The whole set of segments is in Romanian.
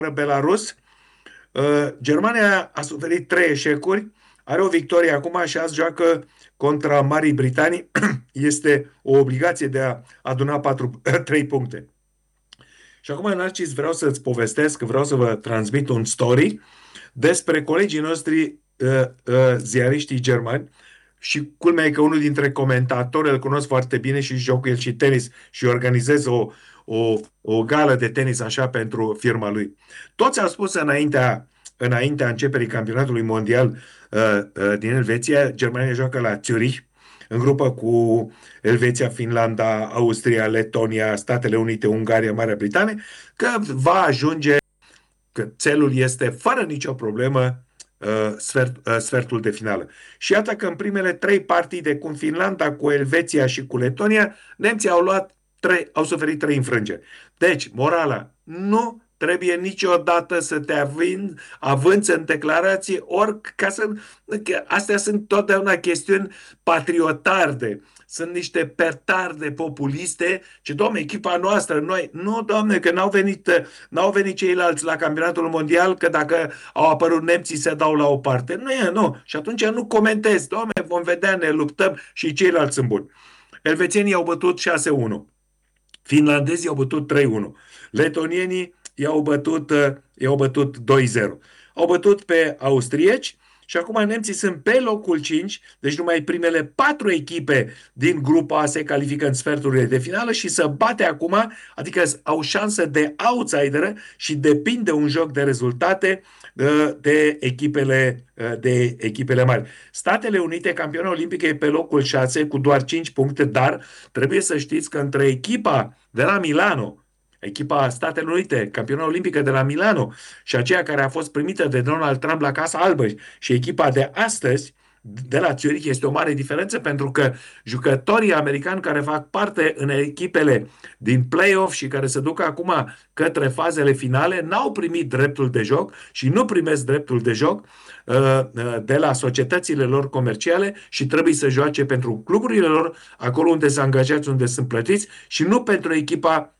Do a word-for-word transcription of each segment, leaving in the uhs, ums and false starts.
Belarus. Uh, Germania a suferit trei eșecuri, are o victorie acum și azi joacă contra Marii Britanii. Este o obligație de a aduna patru, trei puncte. Și acum, Narcis, vreau să-ți povestesc, vreau să vă transmit un story despre colegii noștri uh, uh, ziariștii germani. Și culmea e că unul dintre comentatori îl cunosc foarte bine și joc cu el și tenis și organizez o, o, o gală de tenis așa pentru firma lui. Toți au spus înaintea, înaintea începerii campionatului mondial uh, uh, din Elveția, Germania joacă la Zurich, în grupă cu Elveția, Finlanda, Austria, Letonia, Statele Unite, Ungaria, Marea Britanie, că va ajunge, că țelul este fără nicio problemă uh, sfert, uh, sfertul de finală. Și iată că în primele trei partide cu Finlanda, cu Elveția și cu Letonia, nemții au luat trei, au suferit trei înfrângeri. Deci, morala, nu trebuie niciodată să te avin, avânți în declarație, ori ca să, că astea sunt totdeauna chestiuni patriotarde, sunt niște pertarde populiste, ce, domne, echipa noastră, noi, nu, domne, că n-au venit, n-au venit ceilalți la campionatul mondial, că dacă au apărut nemții se dau la o parte. Nu e, nu. Și atunci nu comentez, domne, vom vedea, ne luptăm și ceilalți sunt buni. Elvețienii au bătut șase unu. Finlandezii au bătut trei unu. Letonienii i-au bătut, i-au bătut doi zero. Au bătut pe austrieci și acum nemții sunt pe locul cinci, deci numai primele patru echipe din grupa A se califică în sferturile de finală și să bate acum, adică au șansă de outsider și depinde un joc de rezultate de echipele, de echipele mari. Statele Unite, campioana olimpică, e pe locul șase cu doar cinci puncte, dar trebuie să știți că între echipa de la Milano, echipa Statelor Unite, campioana olimpică de la Milano și aceea care a fost primită de Donald Trump la Casa Albă și echipa de astăzi de la Zurich, este o mare diferență pentru că jucătorii americani care fac parte în echipele din play-off și care se duc acum către fazele finale n-au primit dreptul de joc și nu primesc dreptul de joc de la societățile lor comerciale și trebuie să joace pentru cluburile lor acolo unde sunt angajați, unde sunt plătiți și nu pentru echipa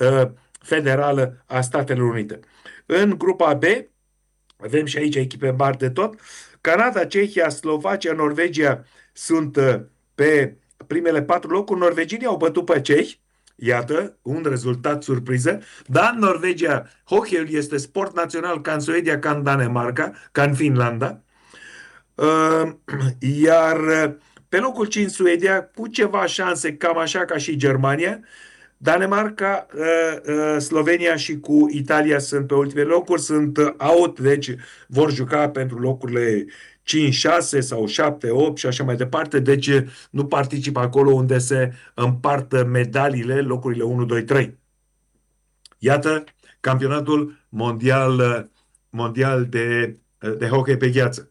federală a Statelor Unite. În grupa B avem și aici echipe mari de tot. Canada, Cehia, Slovacia, Norvegia sunt pe primele patru locuri. Norvegienii au bătut pe cehi. Iată, un rezultat surpriză. Dar în Norvegia, hockey-ul este sport național ca în Suedia, ca în Danemarca, ca în Finlanda. Iar pe locul cinci Suedia, cu ceva șanse, cam așa ca și Germania. Danemarca, Slovenia și cu Italia sunt pe ultimele locuri, sunt out, deci vor juca pentru locurile cinci șase sau șapte opt și așa mai departe, deci nu participă acolo unde se împartă medaliile, locurile unu doi trei. Iată campionatul mondial, mondial de, de hockey pe gheață.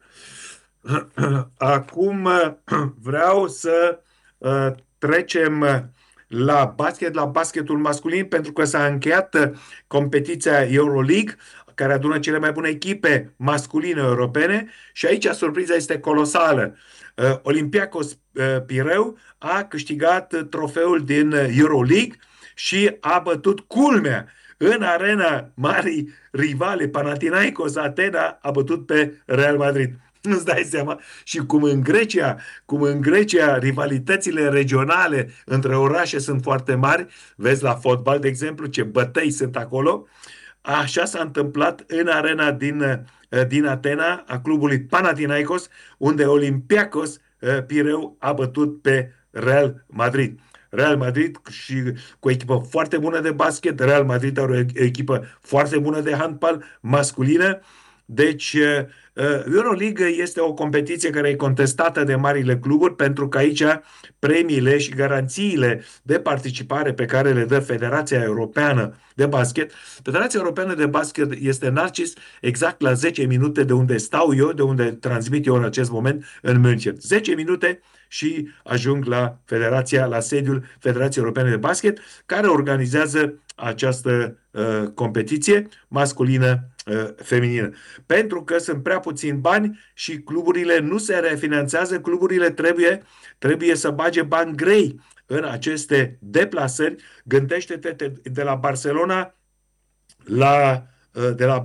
Acum vreau să trecem la basket, la basketul masculin, pentru că s-a încheiat competiția Euroleague, care adună cele mai bune echipe masculine europene și aici surpriza este colosală. Olympiacos Pireu a câștigat trofeul din Euroleague și a bătut culmea în arena marii rivale Panathinaikos Atena, a bătut pe Real Madrid. Nu-ți dai seama? Și cum în Grecia, cum în Grecia rivalitățile regionale între orașe sunt foarte mari, vezi la fotbal, de exemplu, ce bătăi sunt acolo, așa s-a întâmplat în arena din, din Atena, a clubului Panathinaikos, unde Olympiacos Pireu a bătut pe Real Madrid. Real Madrid și cu o echipă foarte bună de basket, Real Madrid are o echipă foarte bună de handbal masculină. Deci, Euroleague este o competiție care e contestată de marile cluburi pentru că aici premiile și garanțiile de participare pe care le dă Federația Europeană de Basket. Federația Europeană de Basket este, Narcis, exact la zece minute de unde stau eu, de unde transmit eu în acest moment în München. zece minute și ajung la Federația, la sediul Federației Europene de Basket, care organizează această uh, competiție masculină feminină. Pentru că sunt prea puțini bani și cluburile nu se refinanțează, cluburile trebuie, trebuie să bage bani grei în aceste deplasări. Gândește-te de la Barcelona la uh, de la